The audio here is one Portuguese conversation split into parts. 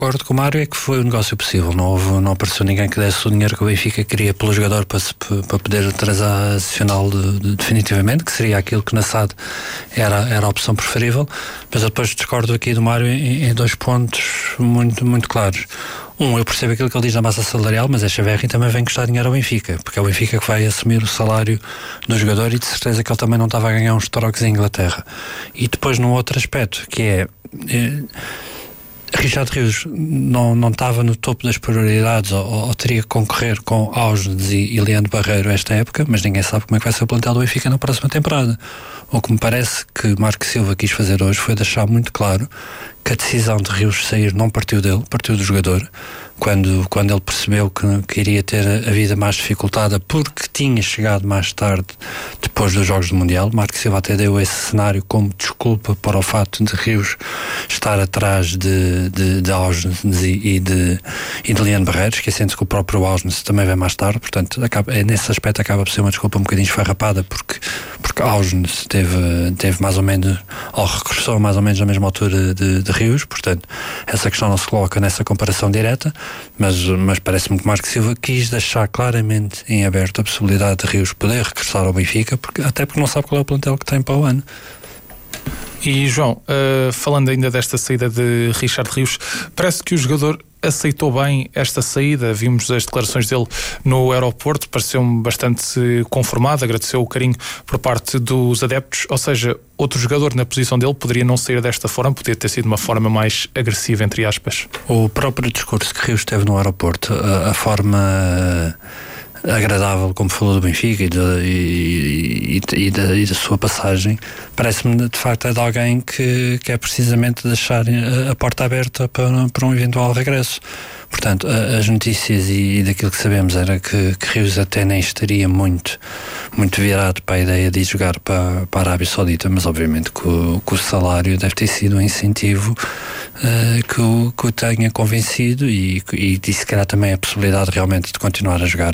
Concordo com o Mário, é que foi um negócio possível. Não apareceu ninguém que desse o dinheiro que o Benfica queria pelo jogador para poder transacional definitivamente, que seria aquilo que na SAD era a opção preferível. Mas eu depois discordo aqui do Mário em 2 pontos muito, muito claros. Eu percebo aquilo que ele diz da massa salarial, mas a Echeverri também vem custar dinheiro ao Benfica, porque é o Benfica que vai assumir o salário do jogador, e de certeza que ele também não estava a ganhar uns trocos em Inglaterra. E depois num outro aspecto, que é Richard Rios não estava no topo das prioridades, ou teria que concorrer com Ausnes e Leandro Barreiro esta época, mas ninguém sabe como é que vai ser o plantel do Benfica na próxima temporada. O que me parece que Marco Silva quis fazer hoje foi deixar muito claro que a decisão de Rios sair não partiu dele, partiu do jogador, quando ele percebeu que iria ter a vida mais dificultada porque tinha chegado mais tarde depois dos Jogos do Mundial. Marco Silva até deu esse cenário como desculpa para o facto de Rios estar atrás de Ausnes e de Leandro Barreiro, esquecendo-se que o próprio Ausnes também vem mais tarde. Portanto, nesse aspecto acaba por ser uma desculpa um bocadinho esfarrapada, porque Ausnes teve mais ou menos, ou regressou mais ou menos na mesma altura de Rios. Portanto, essa questão não se coloca nessa comparação direta, mas parece-me que Marco Silva quis deixar claramente em aberto a possibilidade de Rios poder regressar ao Benfica, até porque não sabe qual é o plantel que tem para o ano. E João, falando ainda desta saída de Richard Rios, parece que o jogador aceitou bem esta saída. Vimos as declarações dele no aeroporto, pareceu-me bastante conformado, agradeceu o carinho por parte dos adeptos. Ou seja, outro jogador na posição dele poderia não sair desta forma, poderia ter sido uma forma mais agressiva, entre aspas. O próprio discurso que Rios teve no aeroporto, a forma agradável como falou do Benfica e da sua passagem, parece-me de facto é de alguém que é precisamente deixar a porta aberta para um eventual regresso. Portanto, as notícias e daquilo que sabemos era que Rios até nem estaria muito virado para a ideia de ir jogar para a Arábia Saudita, mas obviamente que o salário deve ter sido um incentivo que o tenha convencido e se calhar também a possibilidade realmente de continuar a jogar.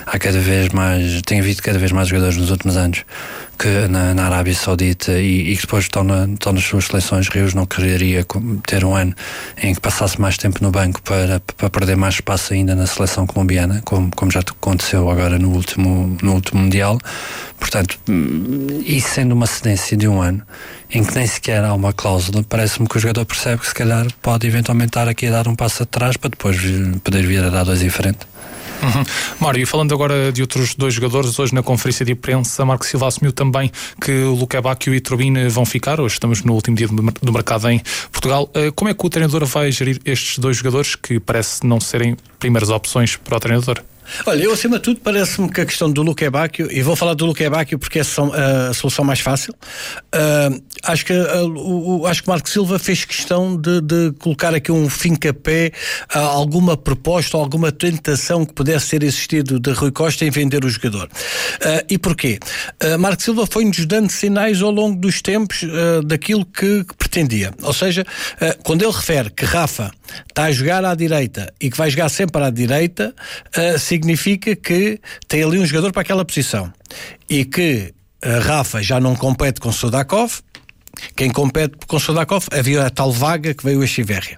Tem havido cada vez mais jogadores nos últimos anos que na Arábia Saudita e que depois estão nas suas seleções. Rios não quereria ter um ano em que passasse mais tempo no banco para perder mais espaço ainda na seleção colombiana, como já aconteceu agora no último Mundial. Portanto, isso sendo uma cedência de um ano em que nem sequer há uma cláusula, parece-me que o jogador percebe que se calhar pode eventualmente estar aqui a dar um passo atrás para depois poder vir a dar 2 em frente. Mário, e falando agora de outros 2 jogadores, hoje na conferência de imprensa Marco Silva assumiu também que Luque Bacchio e Turbin vão ficar. Hoje estamos no último dia do mercado em Portugal. Como é que o treinador vai gerir estes 2 jogadores que parece não serem primeiras opções para o treinador? Olha, eu acima de tudo parece-me que a questão do Luque Bacchio, e vou falar do Luque Bacchio porque é a solução mais fácil, acho que Marco Silva fez questão de colocar aqui um fincapé a alguma proposta ou alguma tentação que pudesse ter existido de Rui Costa em vender o jogador. E porquê? Marco Silva foi-nos dando sinais ao longo dos tempos daquilo que pretendia. Ou seja, quando ele refere que Rafa está a jogar à direita e que vai jogar sempre à direita, significa que tem ali um jogador para aquela posição e que Rafa já não compete com Sudakov. Quem compete com Sudakov, havia a tal vaga que veio a Echeverri.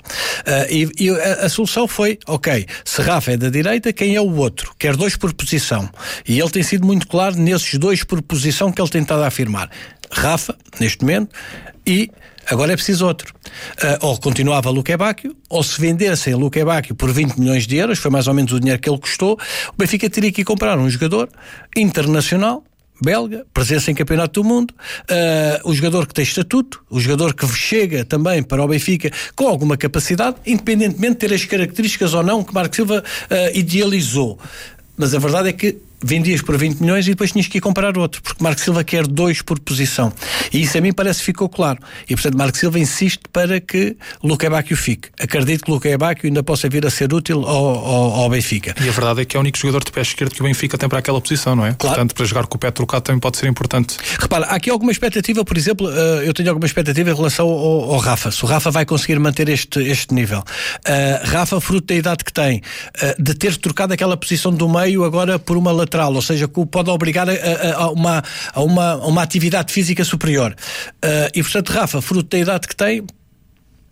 E a solução foi, ok, se Rafa é da direita, quem é o outro? Quer 2 por posição. E ele tem sido muito claro nesses 2 por posição que ele tem tentado afirmar. Rafa, neste momento, e agora é preciso outro. Ou continuava Luque Bacchio, ou se vendessem Luque Bacchio por 20 milhões de euros, foi mais ou menos o dinheiro que ele custou, o Benfica teria que ir comprar um jogador internacional, belga, presença em Campeonato do Mundo, o jogador que tem estatuto, o jogador que chega também para o Benfica com alguma capacidade, independentemente de ter as características ou não que Marco Silva idealizou. Mas a verdade é que vendias por 20 milhões e depois tinhas que ir comprar outro, porque Marco Silva quer 2 por posição. E isso a mim parece que ficou claro. E portanto Marco Silva insiste para que Luque Bacchio fique. Acredito que Luque Bacchio ainda possa vir a ser útil ao Benfica. E a verdade é que é o único jogador de pé esquerdo que o Benfica tem para aquela posição, não é? Claro. Portanto, para jogar com o pé trocado também pode ser importante. Repara, há aqui alguma expectativa, por exemplo, eu tenho alguma expectativa em relação ao Rafa. Se o Rafa vai conseguir manter este nível. Rafa, fruto da idade que tem, de ter trocado aquela posição do meio agora por uma lateral, ou seja, que o pode obrigar a uma atividade física superior. E portanto, Rafa, fruto da idade que tem,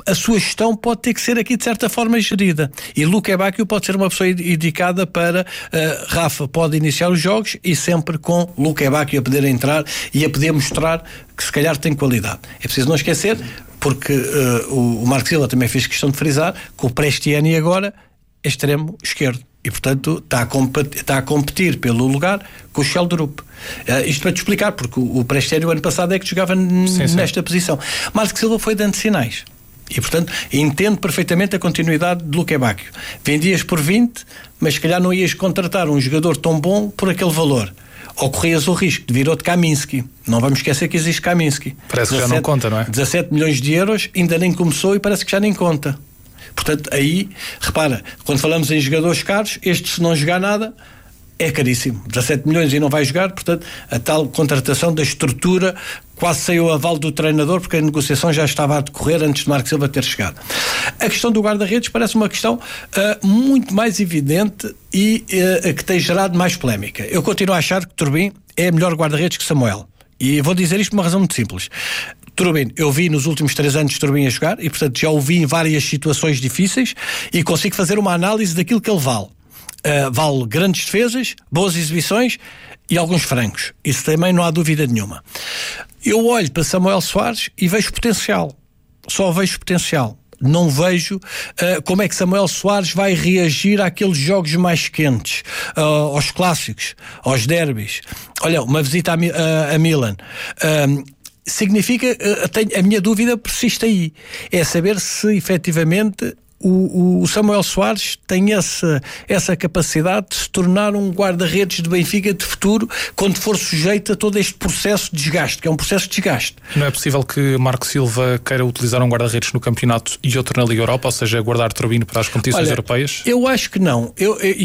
a sua gestão pode ter que ser aqui de certa forma gerida. E Luque Bacchio pode ser uma pessoa indicada para Rafa pode iniciar os jogos e sempre com Luque Bacchio a poder entrar e a poder mostrar que se calhar tem qualidade. É preciso não esquecer, porque o Marco Silva também fez questão de frisar que o Prestiani agora é extremo esquerdo. E, portanto, está a competir pelo lugar com o Sheldrup. Isto para te explicar, porque o Prestiani o ano passado é que jogava nesta posição. Marco Silva foi dando sinais. E, portanto, entendo perfeitamente a continuidade de Luque Bacchio. Vendias por 20, mas se calhar não ias contratar um jogador tão bom por aquele valor. Ou corrias o risco de vir outro Kaminski. Não vamos esquecer que existe Kaminski. Parece que já não conta, não é? 17 milhões de euros, ainda nem começou e parece que já nem conta. Portanto, aí, repara, quando falamos em jogadores caros, este, se não jogar nada, é caríssimo. 17 milhões e não vai jogar, portanto, a tal contratação da estrutura quase saiu o aval do treinador, porque a negociação já estava a decorrer antes de Marco Silva ter chegado. A questão do guarda-redes parece uma questão muito mais evidente e que tem gerado mais polémica. Eu continuo a achar que Turbin é melhor guarda-redes que Samuel. E vou dizer isto por uma razão muito simples. Turbin, eu vi nos últimos 3 anos Turbin a jogar e, portanto, já o vi em várias situações difíceis e consigo fazer uma análise daquilo que ele vale. Vale grandes defesas, boas exibições e alguns francos. Isso também não há dúvida nenhuma. Eu olho para Samuel Soares e vejo potencial. Só vejo potencial. Não vejo como é que Samuel Soares vai reagir àqueles jogos mais quentes, aos clássicos, aos derbys. Olha, uma visita a Milan. Significa, a minha dúvida persiste aí, é saber se efetivamente o Samuel Soares tem essa capacidade de se tornar um guarda-redes de Benfica de futuro quando for sujeito a todo este processo de desgaste, que é um processo de desgaste. Não é possível que Marco Silva queira utilizar um guarda-redes no campeonato e outro na Liga Europa, ou seja, guardar Turbino para as competições europeias? Eu acho que não.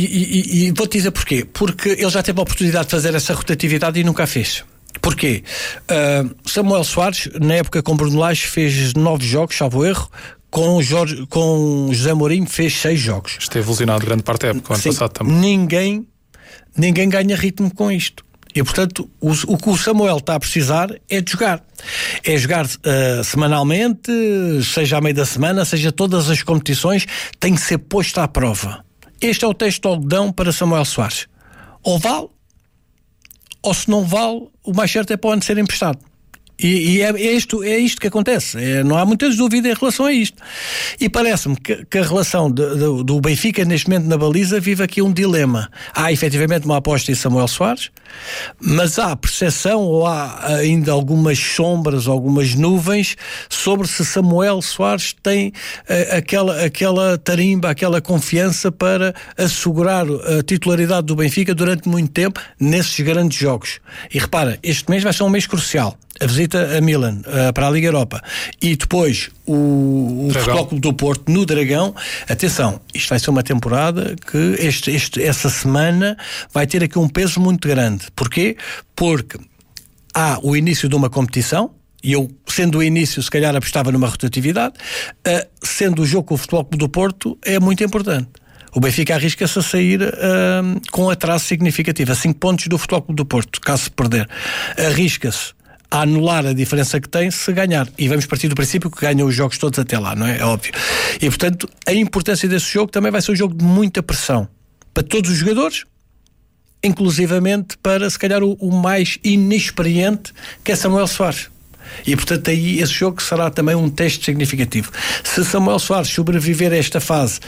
E vou-te dizer porquê. Porque ele já teve a oportunidade de fazer essa rotatividade e nunca a fez. Porquê? Samuel Soares, na época com Bruno Lage, fez 9 jogos, salvo erro. Com José Mourinho fez 6 jogos. Esteve lesionado grande parte da época, o ano passado também. Ninguém ganha ritmo com isto. E, portanto, o que o Samuel está a precisar é de jogar. É jogar semanalmente, seja à meio da semana, seja todas as competições, tem que ser posto à prova. Este é o teste de algodão para Samuel Soares. Ou vale, ou se não vale, o mais certo é para o ano ser emprestado. E é isto que acontece. Não há muitas dúvidas em relação a isto. E parece-me que a relação do Benfica neste momento na baliza vive aqui um dilema. Há efetivamente uma aposta em Samuel Soares, mas há percepção ou há ainda algumas sombras, algumas nuvens sobre se Samuel Soares tem aquela tarimba, aquela confiança para assegurar a titularidade do Benfica durante muito tempo nesses grandes jogos. E repara, este mês vai ser um mês crucial. A visita a Milan, para a Liga Europa, e depois o Futebol Clube do Porto no Dragão. Atenção, isto vai ser uma temporada que essa semana vai ter aqui um peso muito grande. Porquê? Porque há o início de uma competição, e eu, sendo o início, se calhar apostava numa rotatividade, sendo o jogo com o Futebol Clube do Porto, é muito importante. O Benfica arrisca-se a sair com atraso significativo, a 5 pontos do Futebol Clube do Porto, caso se perder. Arrisca-se a anular a diferença que tem se ganhar. E vamos partir do princípio que ganham os jogos todos até lá, não é? É óbvio. E, portanto, a importância desse jogo também vai ser um jogo de muita pressão para todos os jogadores, inclusivamente para, se calhar, o mais inexperiente, que é Samuel Soares. E, portanto, aí esse jogo será também um teste significativo. Se Samuel Soares sobreviver a esta fase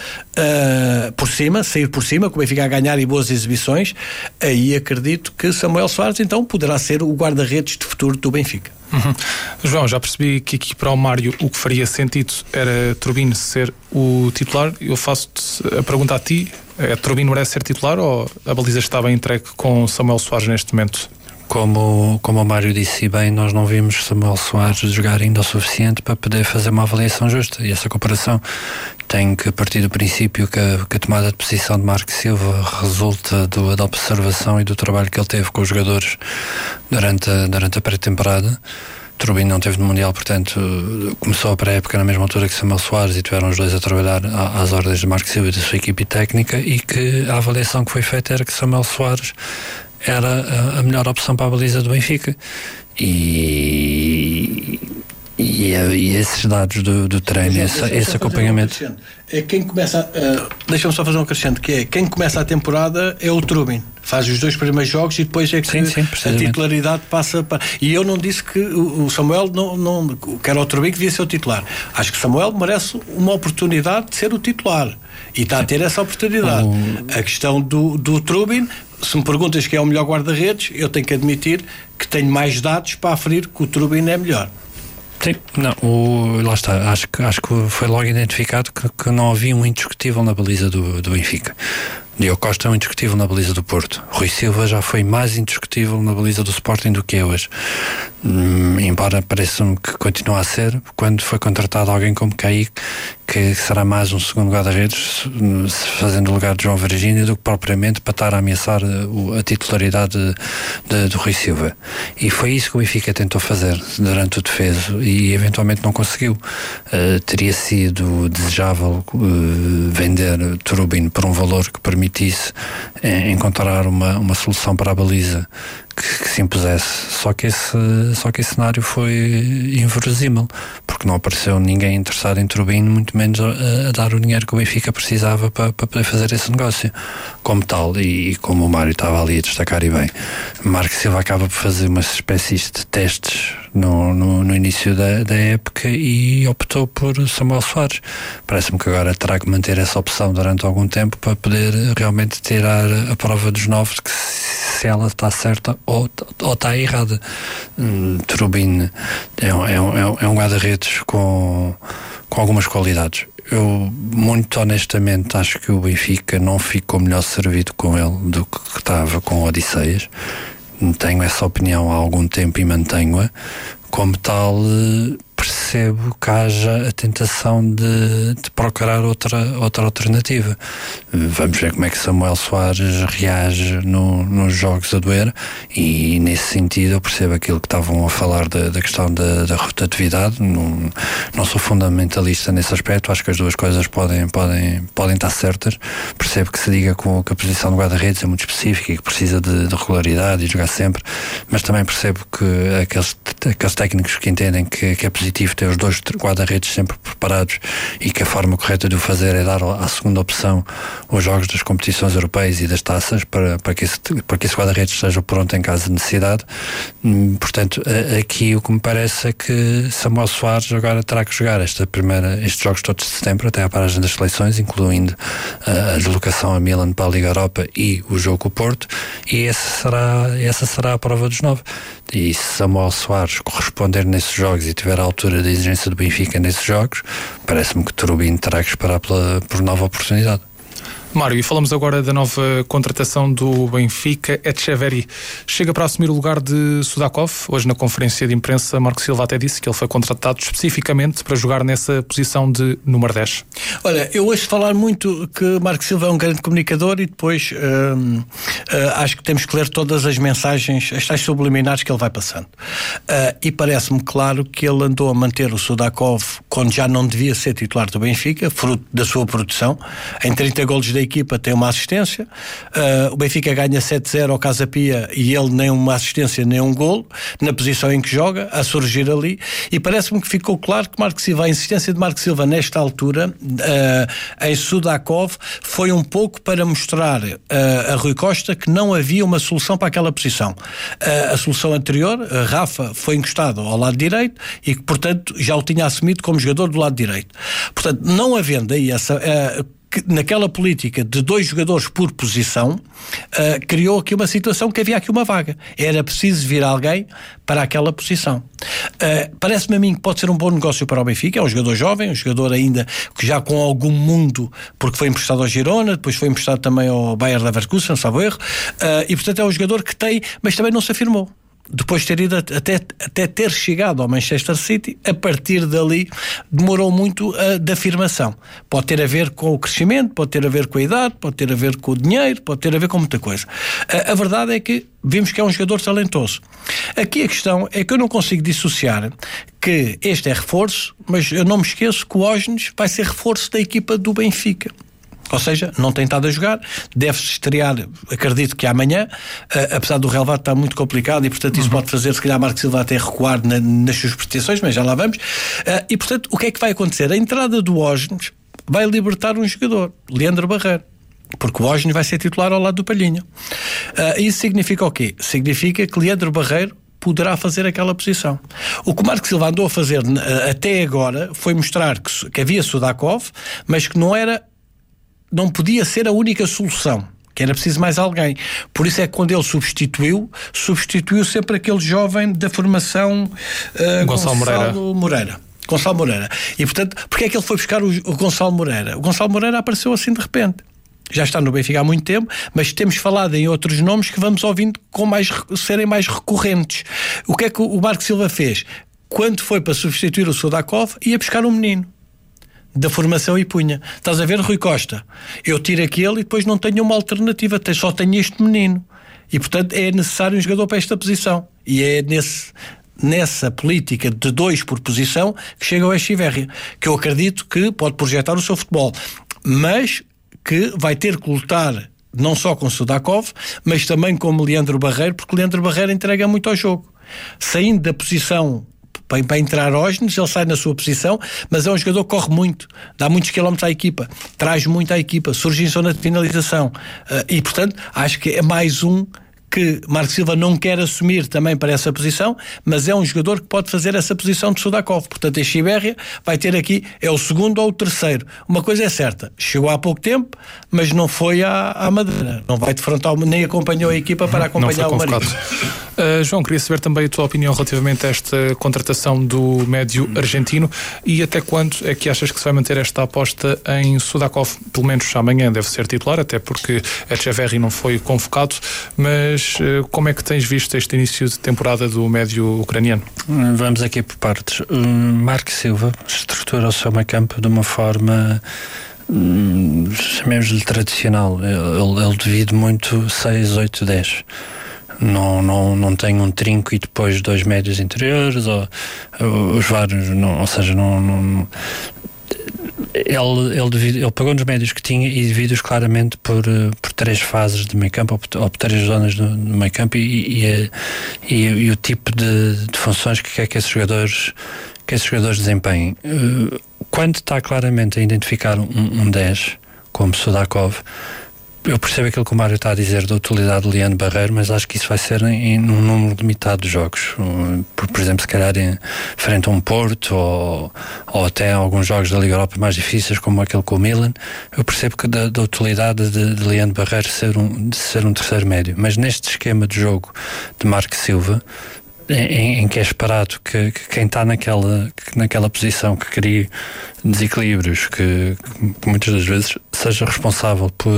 sair por cima, como é ficar a ganhar e boas exibições, aí acredito que Samuel Soares então poderá ser o guarda-redes de futuro do Benfica. João, já percebi que aqui para o Mário o que faria sentido era Turbino ser o titular. Eu faço-te a pergunta a ti: Turbino merece ser titular ou a baliza está bem entregue com Samuel Soares neste momento? Como o Mário disse bem, nós não vimos Samuel Soares jogar ainda o suficiente para poder fazer uma avaliação justa, e essa comparação tem que partir do princípio que a tomada de posição de Marco Silva resulta da observação e do trabalho que ele teve com os jogadores durante a pré-temporada. Turbin não teve no Mundial, portanto começou a pré-época na mesma altura que Samuel Soares e tiveram os dois a trabalhar às ordens de Marco Silva e da sua equipe técnica, e que a avaliação que foi feita era que Samuel Soares era a melhor opção para a baliza do Benfica, e E esses dados do treino, esse acompanhamento. É quem começa deixa-me só fazer um acrescento, que é quem começa a temporada é o Trubin, faz os 2 primeiros jogos e depois é que a titularidade passa para... E eu não disse que o Samuel que era o Trubin que devia ser o titular. Acho que o Samuel merece uma oportunidade de ser o titular e está a ter essa oportunidade. A questão do Trubin, se me perguntas quem é o melhor guarda-redes, eu tenho que admitir que tenho mais dados para aferir que o Trubin é melhor. Sim, não, lá está, acho que foi logo identificado que não havia um indiscutível na baliza do Benfica. Diogo Costa é um indiscutível na baliza do Porto. Rui Silva já foi mais indiscutível na baliza do Sporting do que é hoje. Embora pareça-me que continua a ser, quando foi contratado alguém como Kaique, que será mais um segundo guarda-redes, fazendo o lugar de João Virgínia, do que propriamente para estar a ameaçar a titularidade do Rui Silva. E foi isso que o Benfica tentou fazer durante o defeso e eventualmente não conseguiu. Teria sido desejável vender Trubin por um valor que permitisse encontrar uma solução para a baliza que se impusesse, só que esse cenário foi inverosímil, porque não apareceu ninguém interessado em Trubin, muito menos a dar o dinheiro que o Benfica precisava para poder fazer esse negócio como tal. E como o Mário estava ali a destacar, e bem, Marco Silva acaba por fazer umas espécies de testes no início da época e optou por Samuel Soares. Parece-me que agora terá que manter essa opção durante algum tempo para poder realmente tirar a prova dos 9 de que se ela está certa ou está errada. Trubin é um guarda-redes com algumas qualidades. Eu, muito honestamente, acho que o Benfica não ficou melhor servido com ele do que estava com o Odisseias. Tenho essa opinião há algum tempo e mantenho-a. Como tal, percebo que haja a tentação de procurar outra alternativa. Vamos ver como é que Samuel Soares reage nos jogos a doer, e nesse sentido eu percebo aquilo que estavam a falar da questão da rotatividade. Não sou fundamentalista nesse aspecto, acho que as duas coisas podem estar certas. Percebo que se diga que a posição do guarda-redes é muito específica e que precisa de regularidade e jogar sempre, mas também percebo que aqueles técnicos que entendem que é positivo ter os 2 guarda-redes sempre preparados e que a forma correta de o fazer é dar à segunda opção os jogos das competições europeias e das taças para que esse guarda-redes esteja pronto em caso de necessidade. Portanto, aqui o que me parece é que Samuel Soares agora terá que jogar estes jogos todos de setembro até à paragem das seleções, incluindo a deslocação a Milan para a Liga Europa e o jogo com o Porto, e essa será a prova dos 9. E se Samuel Soares corresponder nesses jogos e tiver a altura da exigência do Benfica nesses jogos, parece-me que Trubin terá que esperar por nova oportunidade. Mário, e falamos agora da nova contratação do Benfica. Etcheverry chega para assumir o lugar de Sudakov. Hoje, na conferência de imprensa, Marco Silva até disse que ele foi contratado especificamente para jogar nessa posição de número 10. Olha, eu ouço falar muito que Marco Silva é um grande comunicador e depois acho que temos que ler todas as mensagens, as tais subliminares que ele vai passando. E parece-me claro que ele andou a manter o Sudakov quando já não devia ser titular do Benfica, fruto da sua produção. Em 30 golos da equipa tem uma assistência. O Benfica ganha 7-0 ao Casa Pia e ele nem uma assistência nem um golo na posição em que joga, a surgir ali, e parece-me que ficou claro que a insistência de Marco Silva nesta altura em Sudakov foi um pouco para mostrar a Rui Costa que não havia uma solução para aquela posição. A solução anterior, Rafa, foi encostado ao lado direito e que, portanto, já o tinha assumido como jogador do lado direito. Portanto, não havendo aí naquela política de 2 jogadores por posição, criou aqui uma situação que havia aqui uma vaga. Era preciso vir alguém para aquela posição. Parece-me a mim que pode ser um bom negócio para o Benfica. É um jogador jovem, um jogador ainda que já com algum mundo, porque foi emprestado ao Girona, depois foi emprestado também ao Bayer Leverkusen, salvo erro, e portanto é um jogador que tem, mas também não se afirmou. Depois de ter ido até ter chegado ao Manchester City, a partir dali demorou muito de afirmação. Pode ter a ver com o crescimento, pode ter a ver com a idade, pode ter a ver com o dinheiro, pode ter a ver com muita coisa. A verdade é que vimos que é um jogador talentoso. Aqui a questão é que eu não consigo dissociar que este é reforço, mas eu não me esqueço que o Ógenes vai ser reforço da equipa do Benfica. Ou seja, não tem estado a jogar, deve-se estrear, acredito que amanhã, apesar do relevado estar muito complicado e, portanto, isso pode fazer, se calhar, Marco Silva até recuar nas suas pretensões, mas já lá vamos. E, portanto, o que é que vai acontecer? A entrada do Osnes vai libertar um jogador, Leandro Barreiro, porque o Osnes vai ser titular ao lado do Palhinha. Isso significa o quê? Significa que Leandro Barreiro poderá fazer aquela posição. O que o Marco Silva andou a fazer até agora foi mostrar que havia Sudakov, mas que não podia ser a única solução, que era preciso mais alguém. Por isso é que quando ele substituiu sempre aquele jovem da formação Gonçalo Moreira. E, portanto, porque é que ele foi buscar o Gonçalo Moreira? O Gonçalo Moreira apareceu assim de repente. Já está no Benfica há muito tempo, mas temos falado em outros nomes que vamos ouvindo serem mais recorrentes. O que é que o Marco Silva fez? Quando foi para substituir o Sudakov, ia buscar um menino da formação e punha. Estás a ver, Rui Costa? Eu tiro aquele e depois não tenho uma alternativa, só tenho este menino. E, portanto, é necessário um jogador para esta posição. E é nessa política de 2 por posição que chega o Echeverri, que eu acredito que pode projetar o seu futebol, mas que vai ter que lutar não só com Sudakov, mas também com Leandro Barreiro, porque Leandro Barreiro entrega muito ao jogo. Saindo da posição para entrar Osnes, ele sai na sua posição, mas é um jogador que corre muito, dá muitos quilómetros à equipa, traz muito à equipa, surge em zona de finalização. E, portanto, acho que é mais um que Marco Silva não quer assumir também para essa posição, mas é um jogador que pode fazer essa posição de Sudakov. Portanto, a Echeverri vai ter aqui, é o segundo ou o terceiro. Uma coisa é certa, chegou há pouco tempo, mas não foi à Madeira. Não vai defrontar, nem acompanhou a equipa para acompanhar o Marinho. João, queria saber também a tua opinião relativamente a esta contratação do médio argentino e até quando é que achas que se vai manter esta aposta em Sudakov? Pelo menos amanhã deve ser titular, até porque Echeverri não foi convocado, mas como é que tens visto este início de temporada do médio ucraniano? Vamos aqui por partes. Marco Silva estrutura o seu meio campo de uma forma, chamemos-lhe tradicional. Ele divide muito 6, 8, 10. Não tem um trinco e depois 2 médios interiores ou os vários, ou seja, ele pegou nos médios que tinha e divide-os claramente por 3 fases de meio campo ou por 3 zonas do meio campo e o tipo de funções que quer que esses jogadores desempenhem. Quando está claramente a identificar um 10 como Sudakov, eu percebo aquilo que o Mário está a dizer da utilidade de Leandro Barreiro, mas acho que isso vai ser num número limitado de jogos. Por exemplo, se calhar frente a um Porto ou até alguns jogos da Liga Europa mais difíceis, como aquele com o Milan, eu percebo que da utilidade de Leandro Barreiro ser um terceiro médio. Mas neste esquema de jogo de Marco Silva, em que é esperado que quem está naquela posição que cria desequilíbrios, que muitas das vezes seja responsável por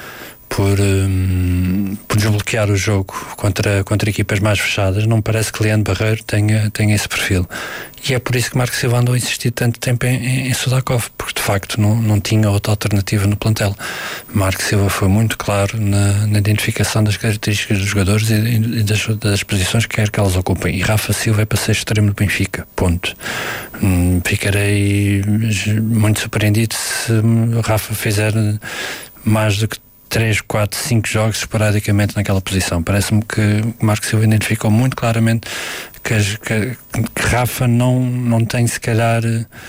desbloquear o jogo contra equipas mais fechadas, não parece que Leandro Barreiro tenha esse perfil. E é por isso que Marco Silva andou a insistir tanto tempo em Sudakov, porque de facto não tinha outra alternativa no plantel. Marco Silva foi muito claro na identificação das características dos jogadores e das posições que quer que elas ocupem. E Rafa Silva é para ser extremo do Benfica, ponto. Ficarei muito surpreendido se Rafa fizer mais do que 3, 4, 5 jogos esporadicamente naquela posição. Parece-me que Marco Silva identificou muito claramente que Rafa não tem, se calhar,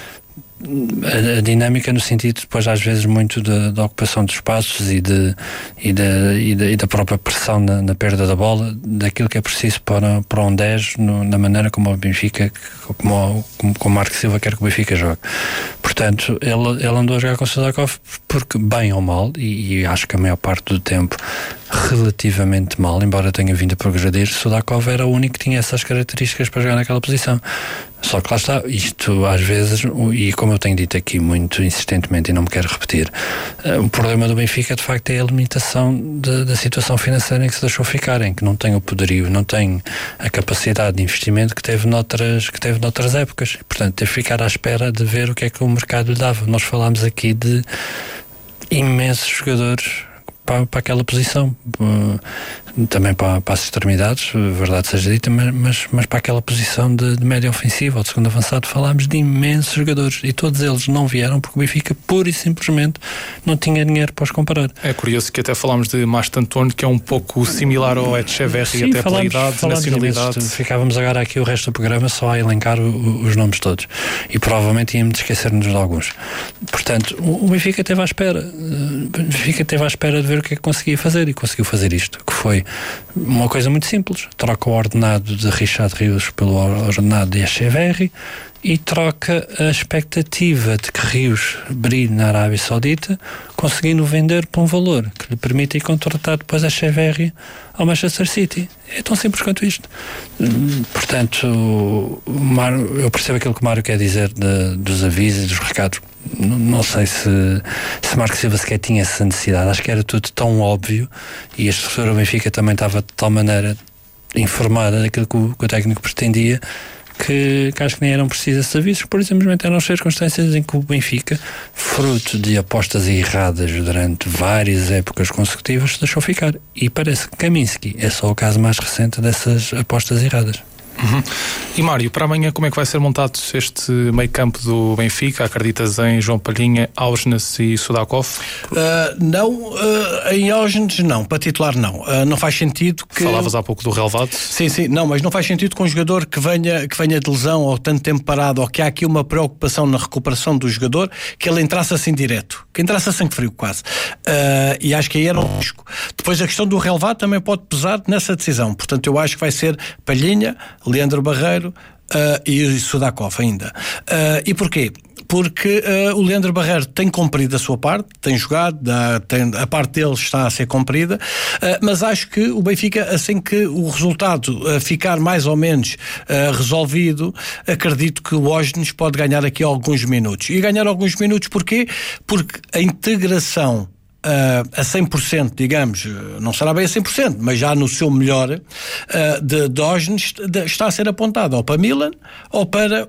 a dinâmica no sentido, depois às vezes muito da ocupação de espaços e da própria pressão na perda da bola, daquilo que é preciso para um 10 na maneira como o Benfica, como o Marco Silva quer que o Benfica jogue. Portanto, ele andou a jogar com o Sudakov porque, bem ou mal, e acho que a maior parte do tempo relativamente mal, embora tenha vindo a progredir, Sudakov era o único que tinha essas características para jogar naquela posição. Só que lá está, isto às vezes, e como eu tenho dito aqui muito insistentemente e não me quero repetir, o problema do Benfica de facto é a limitação da situação financeira em que se deixou ficar, em que não tem o poderio, não tem a capacidade de investimento que teve noutras épocas. Portanto, teve que ficar à espera de ver o que é que o mercado lhe dava. Nós falámos aqui de imensos jogadores para aquela posição, também para as extremidades, verdade seja dita, mas para aquela posição de médio ofensivo ou de segundo avançado. Falámos de imensos jogadores e todos eles não vieram porque o Benfica pura e simplesmente não tinha dinheiro para os comprar. É curioso que até falámos de Mastantuono, que é um pouco similar ao Etcheverry, até pela idade, nacionalidade. Ficávamos agora aqui o resto do programa só a elencar os nomes todos e provavelmente íamos esquecer-nos de alguns. Portanto, o Benfica esteve à espera. O Benfica esteve à espera de ver o que é que conseguia fazer e conseguiu fazer isto, que foi uma coisa muito simples: troca o ordenado de Richard Rios pelo ordenado de Etcheverry e troca a expectativa de que Rios brilhe na Arábia Saudita, conseguindo vender por um valor que lhe permite ir contratar depois Etcheverry ao Manchester City. É tão simples quanto isto. Portanto, eu percebo aquilo que o Mário quer dizer dos avisos e dos recados. Não sei se Marco Silva sequer tinha essa necessidade. Acho que era tudo tão óbvio e a estrutura do Benfica também estava de tal maneira informada daquilo que o técnico pretendia que acho que nem eram precisos esses avisos, por simplesmente eram circunstâncias em que o Benfica, fruto de apostas erradas durante várias épocas consecutivas, se deixou ficar. E parece que Kaminski é só o caso mais recente dessas apostas erradas. E Mário, para amanhã como é que vai ser montado este meio campo do Benfica? Acreditas em João Palhinha, Augenes e Sudakov? Não, em Augenes não, para titular não. Não faz sentido que... Falavas há pouco do relevado. Sim, não, mas não faz sentido com um jogador que venha de lesão ou tanto tempo parado, ou que há aqui uma preocupação na recuperação do jogador, que ele entrasse assim direto, que entrasse a sangue frio quase. E acho que aí era um risco. Depois a questão do relevado também pode pesar nessa decisão. Portanto, eu acho que vai ser Palhinha, Leandro Barreiro e Sudakov ainda. E porquê? Porque o Leandro Barreiro tem cumprido a sua parte, tem jogado, a parte dele está a ser cumprida, mas acho que o Benfica, assim que o resultado ficar mais ou menos resolvido, acredito que o Augenes pode ganhar aqui alguns minutos. E ganhar alguns minutos porquê? Porque a integração a 100%, digamos, não será bem a 100%, mas já no seu melhor, de Augenes está a ser apontado ou para Milan ou para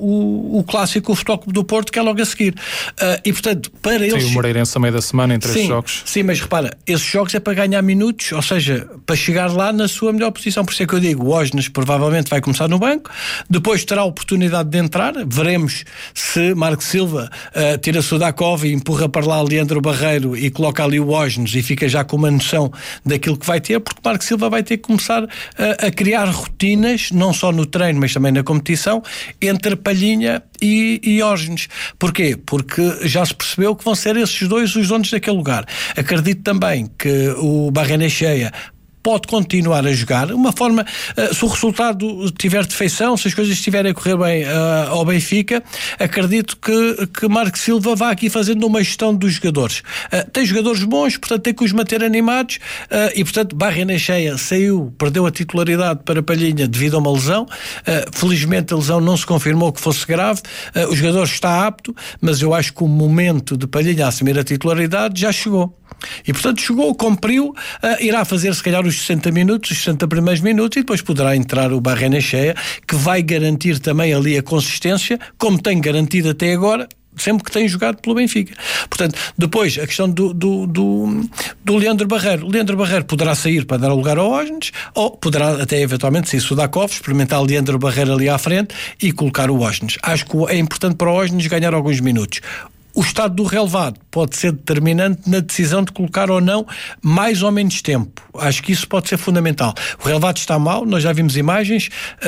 o clássico Futebol Clube do Porto, que é logo a seguir. E portanto, para eles... Tem o Moreirense a meio da semana em 3 jogos. Sim, mas repara, esses jogos é para ganhar minutos, ou seja, para chegar lá na sua melhor posição. Por isso é que eu digo, o Augenes provavelmente vai começar no banco, depois terá a oportunidade de entrar, veremos se Marco Silva tira Sudakov e empurra para lá Leandro Barreiro e coloca ali o Augenes e fica já com uma noção daquilo que vai ter, porque Marco Silva vai ter que começar a criar rotinas, não só no treino, mas também na competição, entre Palhinha e Augenes. Porquê? Porque já se percebeu que vão ser esses dois os donos daquele lugar. Acredito também que o Barrenechea pode continuar a jogar. Uma forma, se o resultado tiver defeição, se as coisas estiverem a correr bem ao Benfica, acredito que Marco Silva vá aqui fazendo uma gestão dos jogadores. Tem jogadores bons, portanto tem que os manter animados, e portanto Barrenechea perdeu a titularidade para Palhinha devido a uma lesão. Felizmente a lesão não se confirmou que fosse grave. O jogador está apto, mas eu acho que o momento de Palhinha assumir a titularidade já chegou. E portanto chegou, cumpriu, irá fazer se calhar os 60 minutos, os 60 primeiros minutos, e depois poderá entrar o Barrenechea, que vai garantir também ali a consistência, como tem garantido até agora, sempre que tem jogado pelo Benfica. Portanto, depois a questão do Leandro Barreiro. O Leandro Barreiro poderá sair para dar lugar ao Augenes, ou poderá até eventualmente sair Sudakov, experimentar o Leandro Barreiro ali à frente e colocar o Augenes. Acho que é importante para o Augenes ganhar alguns minutos. O estado do relevado pode ser determinante na decisão de colocar ou não mais ou menos tempo. Acho que isso pode ser fundamental. O relevado está mal, nós já vimos imagens,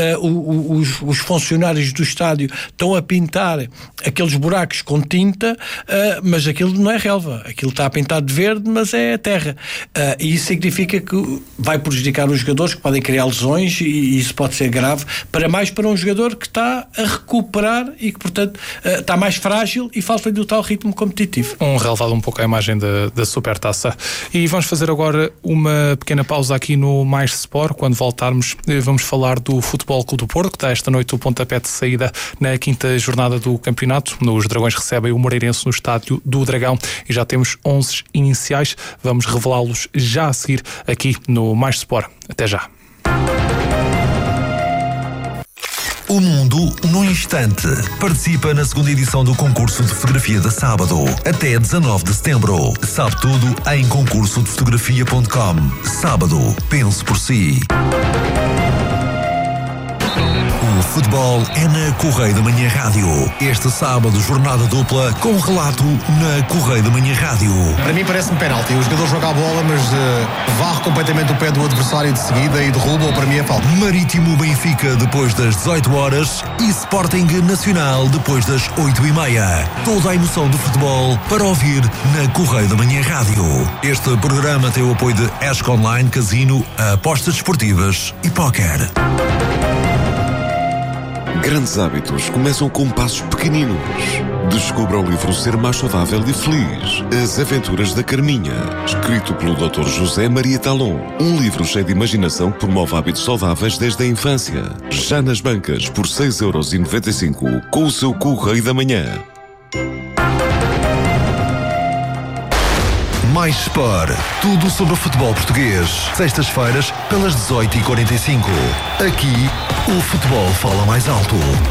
os funcionários do estádio estão a pintar aqueles buracos com tinta, mas aquilo não é relva. Aquilo está pintado de verde, mas é terra. E isso significa que vai prejudicar os jogadores, que podem criar lesões, e isso pode ser grave, para um jogador que está a recuperar e que, portanto, está mais frágil e falta-lhe o tal ritmo competitivo. Um relevado um pouco à imagem da Supertaça. E vamos fazer agora uma pequena pausa aqui no Mais Sport. Quando voltarmos, vamos falar do Futebol Clube do Porto, que está esta noite o pontapé de saída na 5ª jornada do campeonato. Os Dragões recebem o Moreirense no estádio do Dragão e já temos 11 iniciais. Vamos revelá-los já a seguir aqui no Mais Sport. Até já. O mundo num instante. Participa na segunda edição do concurso de fotografia de sábado, até 19 de setembro. Sabe tudo em concursodefotografia.com. Sábado, pense por si. O futebol é na Correio da Manhã Rádio. Este sábado, jornada dupla com relato na Correio da Manhã Rádio. Para mim parece-me penalti. O jogador joga a bola, mas varre completamente o pé do adversário de seguida e derruba, ou para mim é falta. Marítimo Benfica depois das 18 horas e Sporting Nacional depois das 8h30. Toda a emoção do futebol para ouvir na Correio da Manhã Rádio. Este programa tem o apoio de ESC Online, Casino, apostas desportivas e póquer. Grandes hábitos começam com passos pequeninos. Descubra o livro Ser Mais Saudável e Feliz. As Aventuras da Carminha. Escrito pelo Dr. José Maria Talon. Um livro cheio de imaginação que promove hábitos saudáveis desde a infância. Já nas bancas por 6,95€ com o seu Correio da Manhã. Mais Sport. Tudo sobre o futebol português. Sextas-feiras, pelas 18h45. Aqui, o futebol fala mais alto.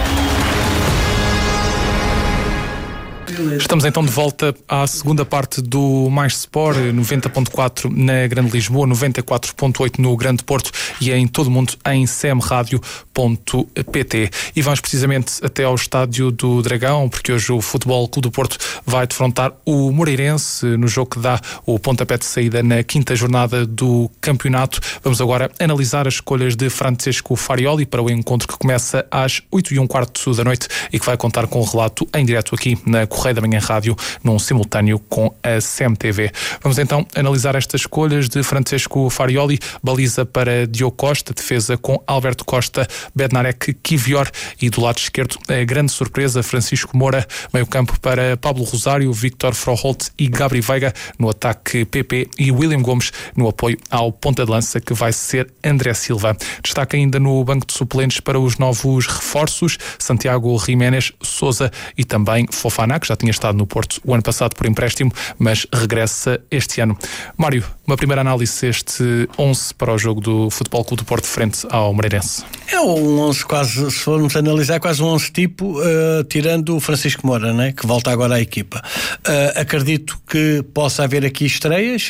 Estamos então de volta à segunda parte do Mais Sport, 90.4 na Grande Lisboa, 94.8 no Grande Porto e em todo o mundo em cmradio.pt. E vamos precisamente até ao estádio do Dragão, porque hoje o Futebol Clube do Porto vai defrontar o Moreirense no jogo que dá o pontapé de saída na quinta jornada do campeonato. Vamos agora analisar as escolhas de Francesco Farioli para o encontro que começa às 8h15 da noite e que vai contar com o relato em direto aqui na Correio da Manhã Rádio, num simultâneo com a CMTV. Vamos então analisar estas escolhas de Francesco Farioli. Baliza para Diogo Costa, defesa com Alberto Costa, Bednarek, Kivior e do lado esquerdo a grande surpresa Francisco Moura, meio campo para Pablo Rosário, Victor Froholt e Gabri Veiga, no ataque PP e William Gomes no apoio ao ponta de lança que vai ser André Silva. Destaca ainda no banco de suplentes para os novos reforços Santiago Jiménez, Sousa e também Fofana, que já tinha estado no Porto o ano passado por empréstimo, mas regressa este ano. Mário, uma primeira análise este 11 para o jogo do Futebol Clube do Porto frente ao Moreirense. É um 11 quase, se formos analisar, quase um 11 tipo, tirando o Francisco Moura, né, que volta agora à equipa. Acredito que possa haver aqui estreias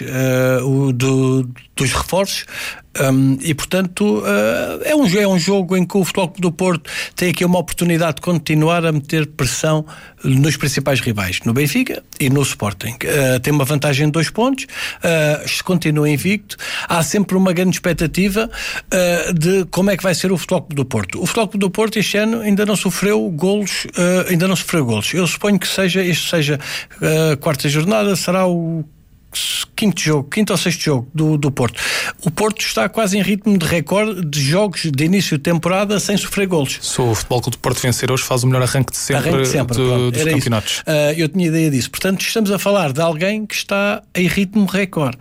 dos reforços. E portanto é um jogo em que o Futebol Clube do Porto tem aqui uma oportunidade de continuar a meter pressão nos principais rivais, no Benfica e no Sporting. Tem uma vantagem de 2 pontos, continua invicto. Há sempre uma grande expectativa de como é que vai ser o Futebol Clube do Porto. O Futebol Clube do Porto este ano ainda não sofreu golos. Eu suponho que este seja a quarta jornada, será o quinto ou sexto jogo do Porto. O Porto está quase em ritmo de recorde de jogos de início de temporada sem sofrer golos. Se o Futebol Clube do Porto vencer hoje, faz o melhor arranque de sempre, dos campeonatos. Eu tinha ideia disso. Portanto, estamos a falar de alguém que está em ritmo recorde.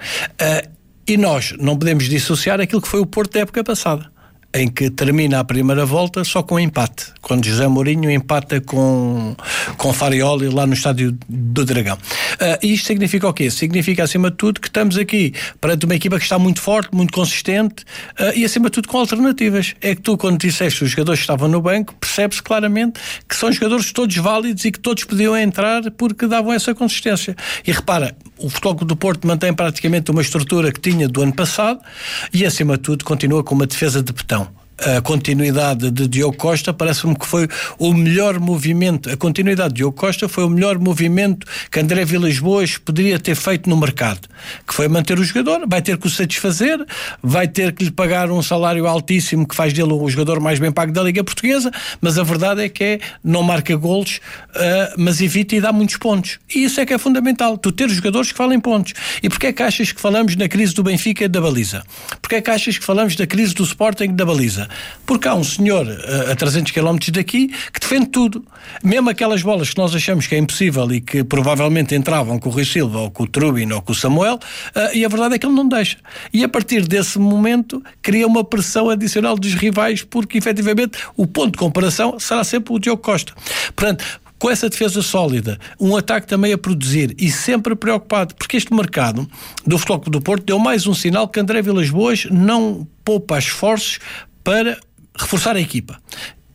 E nós não podemos dissociar aquilo que foi o Porto da época passada, em que termina a primeira volta só com empate, quando José Mourinho empata com Farioli lá no estádio do Dragão. E isto significa o quê? Significa, acima de tudo, que estamos aqui perante uma equipa que está muito forte, muito consistente e, acima de tudo, com alternativas. É que tu, quando disseste os jogadores que estavam no banco, percebes claramente que são jogadores todos válidos e que todos podiam entrar porque davam essa consistência. E repara, o Futebol Clube do Porto mantém praticamente uma estrutura que tinha do ano passado e, acima de tudo, continua com uma defesa de betão. A continuidade de Diogo Costa parece-me que foi o melhor movimento. A continuidade de Diogo Costa foi o melhor movimento que André Vilas-Boas poderia ter feito no mercado, que foi manter o jogador. Vai ter que o satisfazer, vai ter que lhe pagar um salário altíssimo que faz dele o jogador mais bem pago da Liga Portuguesa, mas a verdade é que não marca golos, mas evita e dá muitos pontos. E isso é que é fundamental, tu ter jogadores que valem pontos. E porquê é que achas que falamos na crise do Benfica da baliza? Porquê é que achas que falamos da crise do Sporting da baliza? Porque há um senhor a 300 km daqui que defende tudo, mesmo aquelas bolas que nós achamos que é impossível e que provavelmente entravam com o Rui Silva ou com o Trubin ou com o Samuel, e a verdade é que ele não deixa, e a partir desse momento cria uma pressão adicional dos rivais, porque efetivamente o ponto de comparação será sempre o Diogo Costa. Portanto, com essa defesa sólida, um ataque também a produzir e sempre preocupado, porque este mercado do Futebol Clube do Porto deu mais um sinal que André Vilas-Boas não poupa esforços para reforçar a equipa.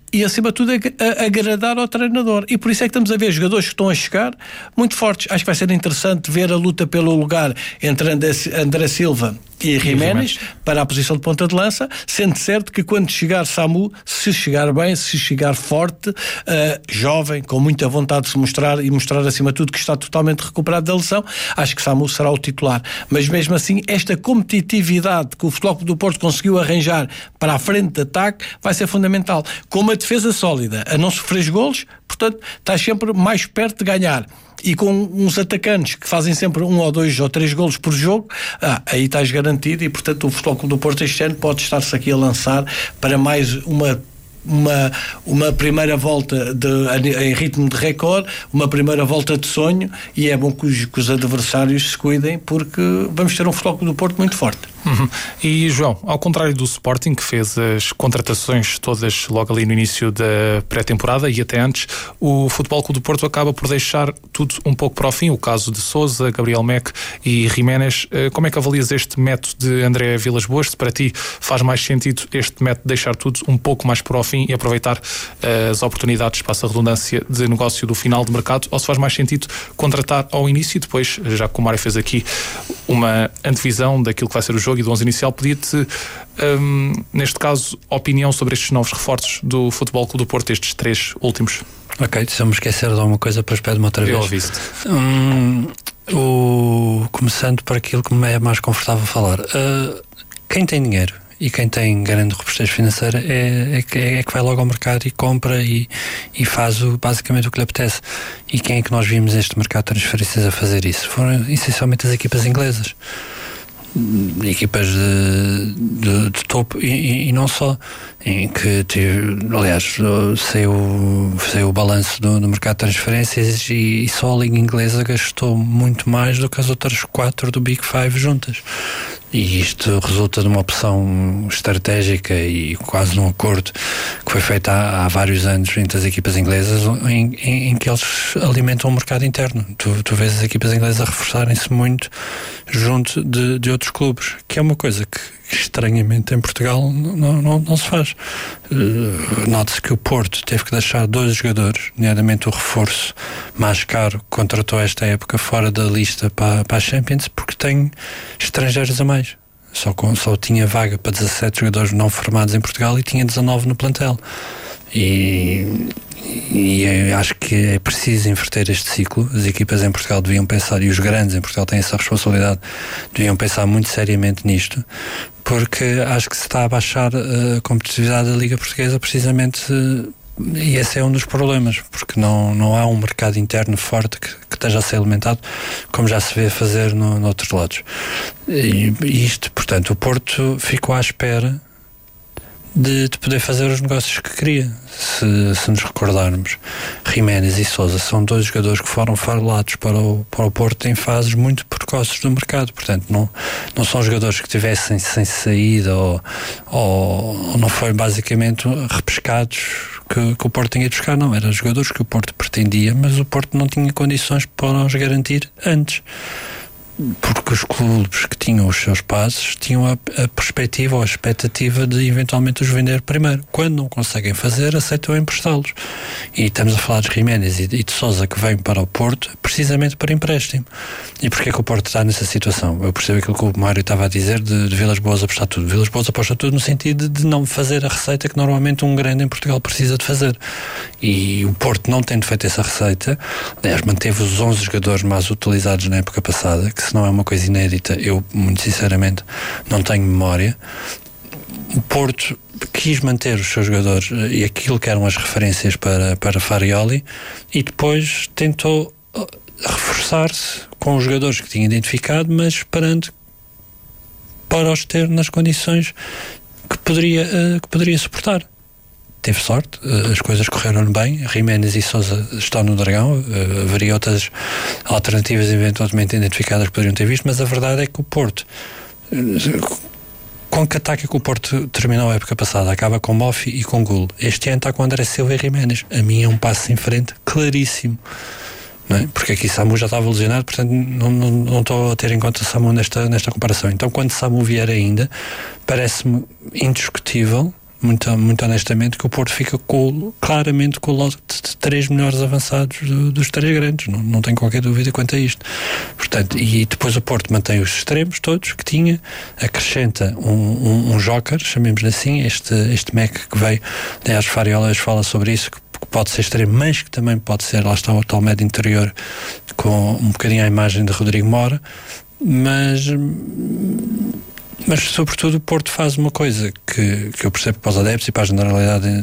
e acima de tudo agradar ao treinador. E por isso é que estamos a ver jogadores que estão a chegar muito fortes. Acho que vai ser interessante ver a luta pelo lugar entre André Silva e Jiménez para a posição de ponta de lança, sendo certo que quando chegar Samu, se chegar bem, se chegar forte, jovem, com muita vontade de se mostrar e mostrar acima de tudo que está totalmente recuperado da lesão, acho que Samu será o titular. Mas mesmo assim, esta competitividade que o Futebol Clube do Porto conseguiu arranjar para a frente de ataque vai ser fundamental. Com uma defesa sólida, a não sofrer golos, portanto, estás sempre mais perto de ganhar. E com uns atacantes que fazem sempre 1 ou 2 ou 3 golos por jogo, aí estás garantido, e portanto o Futebol Clube do Porto este ano pode estar-se aqui a lançar para mais uma primeira volta em ritmo de recorde, uma primeira volta de sonho, e é bom que os adversários se cuidem, porque vamos ter um Futebol Clube do Porto muito forte. E João, ao contrário do Sporting, que fez as contratações todas logo ali no início da pré-temporada e até antes, o Futebol Clube do Porto acaba por deixar tudo um pouco para o fim. O caso de Sousa, Gabriel Meque e Jiménez. Como é que avalias este método de André Vilas Boas? Se para ti faz mais sentido este método de deixar tudo um pouco mais para o fim e aproveitar as oportunidades, passa a redundância, de negócio do final de mercado, ou se faz mais sentido contratar ao início e depois, já que o Mário fez aqui uma antevisão daquilo que vai ser o jogo e do 11 inicial, pedia-te, neste caso, opinião sobre estes novos reforços do Futebol Clube do Porto, estes 3 últimos. Ok, se eu me esquecer de alguma coisa, depois pede-me outra vez. Eu ouvi-te. Começando por aquilo que me é mais confortável falar. Quem tem dinheiro e quem tem grande robustez financeira é que vai logo ao mercado e compra e faz basicamente o que lhe apetece. E quem é que nós vimos este mercado de transferências a fazer isso? Foram essencialmente as equipas inglesas. Equipas de topo e não só, em que aliás saiu o balanço do mercado de transferências e só a Liga Inglesa gastou muito mais do que as outras 4 do Big Five juntas, e isto resulta de uma opção estratégica e quase num acordo que foi feito há vários anos entre as equipas inglesas, em que eles alimentam o mercado interno. Tu vês as equipas inglesas a reforçarem-se muito junto de outros clubes, que é uma coisa que estranhamente em Portugal não se faz. Note-se que o Porto teve que deixar 2 jogadores, nomeadamente o reforço mais caro que contratou esta época, fora da lista para a Champions, porque tem estrangeiros a mais. Só tinha vaga para 17 jogadores não formados em Portugal e tinha 19 no plantel. E acho que é preciso inverter este ciclo. As equipas em Portugal deviam pensar, e os grandes em Portugal têm essa responsabilidade, deviam pensar muito seriamente nisto, porque acho que se está a baixar a competitividade da Liga Portuguesa precisamente, e esse é um dos problemas, porque não há um mercado interno forte que esteja a ser alimentado, como já se vê fazer noutros lados. E isto, portanto, o Porto ficou à espera de poder fazer os negócios que queria. Se nos recordarmos, Jiménez e Sousa são 2 jogadores que foram falados para o Porto em fases muito precoces do mercado, portanto não são jogadores que tivessem sem saída ou não foi basicamente repescados que o Porto tinha de buscar, não, eram jogadores que o Porto pretendia, mas o Porto não tinha condições para os garantir antes, porque os clubes que tinham os seus passos tinham a perspectiva ou a expectativa de eventualmente os vender primeiro. Quando não conseguem fazer, aceitam emprestá-los. E estamos a falar de Jiménez e de Sousa, que vêm para o Porto precisamente para empréstimo. E porquê que o Porto está nessa situação? Eu percebo aquilo que o Mário estava a dizer de Vilas Boas apostar tudo. Vilas Boas aposta tudo no sentido de não fazer a receita que normalmente um grande em Portugal precisa de fazer. E o Porto, não tendo feito essa receita, aliás, manteve os 11 jogadores mais utilizados na época passada, que se não é uma coisa inédita, eu muito sinceramente não tenho memória. O Porto quis manter os seus jogadores e aquilo que eram as referências para Farioli, e depois tentou reforçar-se com os jogadores que tinha identificado, mas esperando para os ter nas condições que poderia suportar. Teve sorte, as coisas correram bem. Jiménez e Sousa estão no Dragão, haveria outras alternativas eventualmente identificadas que poderiam ter visto, mas a verdade é que o Porto, com que ataque é que o Porto terminou a época passada? Acaba com Mofi e com Gul. Este ano está com André Silva e Jiménez. A mim é um passo em frente claríssimo, não é? Porque aqui Samu já estava lesionado, portanto não estou a ter em conta Samu nesta comparação. Então, quando Samu vier ainda, parece-me indiscutível muito honestamente, que o Porto fica claramente com o lote de 3 melhores avançados dos 3 grandes, não tenho qualquer dúvida quanto a isto. Portanto, e depois o Porto mantém os extremos todos que tinha, acrescenta um joker, chamemos-lhe assim, este Mac que veio, aliás, Fariola fala sobre isso, que pode ser extremo, mas que também pode ser, lá está o tal médio interior, com um bocadinho a imagem de Rodrigo Mora, mas sobretudo o Porto faz uma coisa que eu percebo para os adeptos e para a generalidade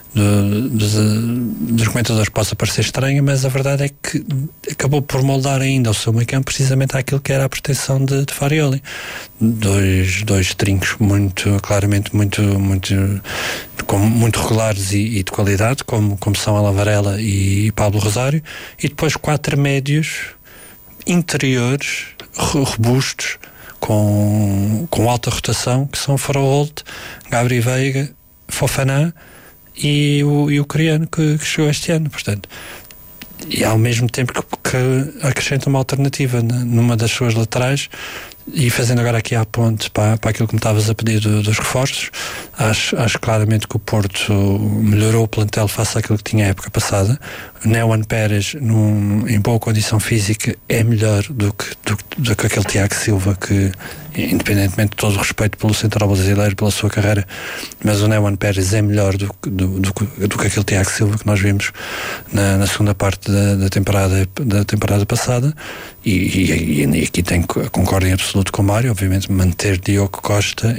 dos comentadores possa parecer estranha, mas a verdade é que acabou por moldar ainda o seu meio-campo precisamente àquilo que era a pretensão de Farioli. Dois trincos claramente muito regulares e de qualidade, como são Alan Varela e Pablo Rosário, e depois 4 médios interiores robustos com alta rotação, que são Faraholt, Gabri Veiga, Fofana e o coreano que chegou este ano. Portanto, e ao mesmo tempo que acrescenta uma alternativa numa das suas laterais. E fazendo agora aqui a ponte para aquilo que me estavas a pedir dos reforços, acho claramente que o Porto melhorou o plantel face àquilo que tinha a época passada. O Neuan Pérez, em boa condição física, é melhor do que aquele Tiago Silva, que, independentemente de todo o respeito pelo central brasileiro, pela sua carreira, mas o Neuan Pérez é melhor do que aquele Tiago Silva que nós vimos na segunda parte da temporada passada. E aqui concordo em absoluto com o Mário. Obviamente manter Diogo Costa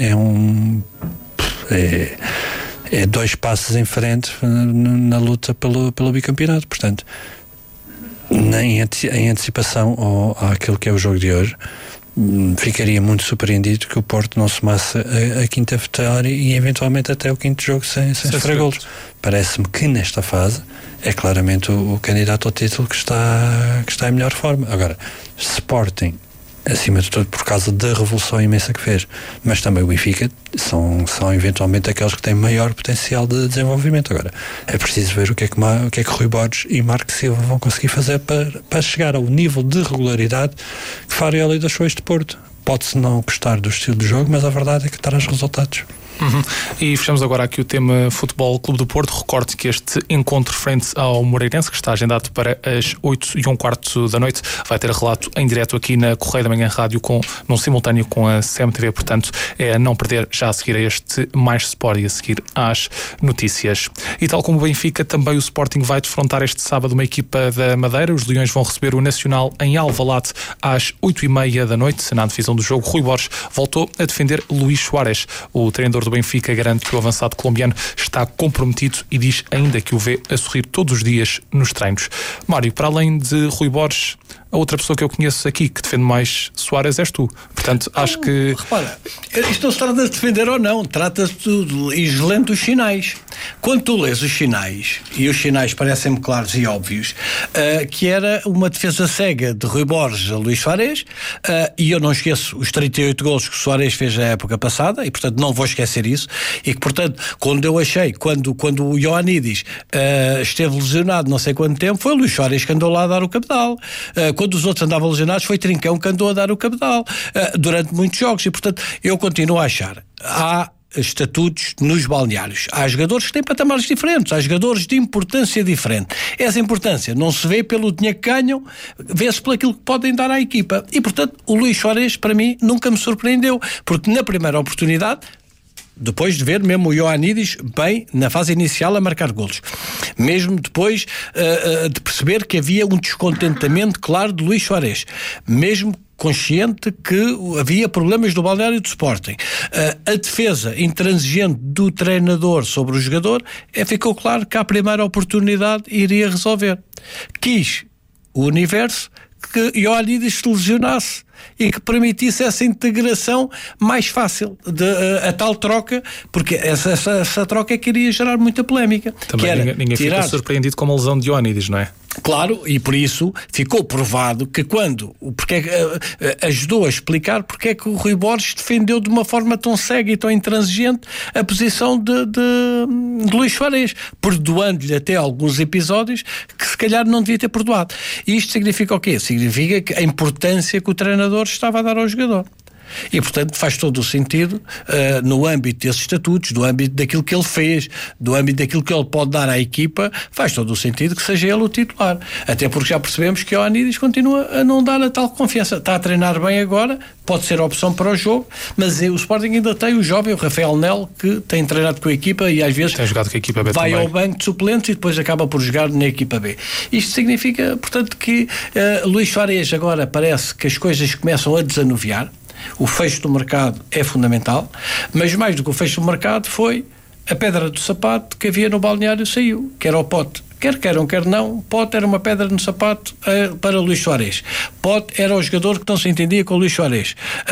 é 2 passos em frente na luta pelo bicampeonato. Portanto, em antecipação àquilo que é o jogo de hoje, ficaria muito surpreendido que o Porto não somasse a quinta vitória e eventualmente até o quinto jogo sem sofrer golos. Parece-me que nesta fase é claramente o candidato ao título que está em melhor forma. Agora, Sporting, acima de tudo por causa da revolução imensa que fez, mas também o Benfica são eventualmente aqueles que têm maior potencial de desenvolvimento. Agora, é preciso ver o que é que Rui Borges e Marco Silva vão conseguir fazer para chegar ao nível de regularidade que Farioli deixou este Porto. Pode-se não gostar do estilo de jogo, mas a verdade é que traz resultados. E fechamos agora aqui o tema Futebol Clube do Porto. Recorde que este encontro frente ao Moreirense, que está agendado para as 8h15 da noite, vai ter relato em direto aqui na Correio da Manhã Rádio, num simultâneo com a CMTV. Portanto, é a não perder já a seguir a este Mais Sport e a seguir às notícias. E tal como o Benfica, também o Sporting vai defrontar este sábado uma equipa da Madeira. Os Leões vão receber o Nacional em Alvalade às 8h30 da noite. Na divisão do jogo, Rui Borges voltou a defender Luís Soares. O treinador do Benfica garante que o avançado colombiano está comprometido e diz ainda que o vê a sorrir todos os dias nos treinos. Mário, para além de Rui Borges, a outra pessoa que eu conheço aqui que defende mais Soares és tu. Portanto, acho que... Repara, isto não se trata de defender ou não, trata-se de lendo os sinais. Quando tu lês os sinais, e os sinais parecem-me claros e óbvios, que era uma defesa cega de Rui Borges a Luís Soares, e eu não esqueço os 38 golos que o Soares fez na época passada, e portanto não vou esquecer isso, e que portanto, quando o Ioannidis esteve lesionado não sei quanto tempo, foi o Luís Soares que andou lá a dar o cabedal. Quando os outros andavam lesionados, foi Trincão que andou a dar o cabedal durante muitos jogos. E, portanto, eu continuo a achar. Há estatutos nos balneários. Há jogadores que têm patamares diferentes. Há jogadores de importância diferente. Essa importância não se vê pelo dinheiro que ganham, vê-se pelo aquilo que podem dar à equipa. E, portanto, o Luís Soares, para mim, nunca me surpreendeu. Porque na primeira oportunidade, depois de ver mesmo o Ioannidis bem na fase inicial a marcar golos, mesmo depois de perceber que havia um descontentamento claro de Luís Soares, mesmo consciente que havia problemas do balneário do Sporting, a defesa intransigente do treinador sobre o jogador, ficou claro que à primeira oportunidade iria resolver. Quis o universo que Ioannidis se lesionasse e que permitisse essa integração mais fácil, a tal troca, porque essa troca é que iria gerar muita polémica. Também ninguém fica surpreendido com a lesão de Ioannidis, não é? Claro, e por isso ficou provado que ajudou a explicar porque é que o Rui Borges defendeu de uma forma tão cega e tão intransigente a posição de Luís Soares, perdoando-lhe até alguns episódios que se calhar não devia ter perdoado. E isto significa o quê? Significa que a importância que o treinador estava a dar ao jogador. E, portanto, faz todo o sentido, no âmbito desses estatutos, do âmbito daquilo que ele fez, do âmbito daquilo que ele pode dar à equipa, faz todo o sentido que seja ele o titular. Até porque já percebemos que o Ioannidis continua a não dar a tal confiança. Está a treinar bem agora, pode ser a opção para o jogo, mas o Sporting ainda tem o jovem, o Rafael Nel, que tem treinado com a equipa e às vezes tem jogado com a equipa B vai também ao banco de suplentes e depois acaba por jogar na equipa B. Isto significa, portanto, que Luís Soares agora parece que as coisas começam a desanuviar. O fecho do mercado é fundamental, mas mais do que o fecho do mercado foi a pedra do sapato que havia no balneário saiu, que era o Pote. Quer queiram, quer não, Pote era uma pedra no sapato para Luís Soares. Pote era o jogador que não se entendia com o Luís Soares.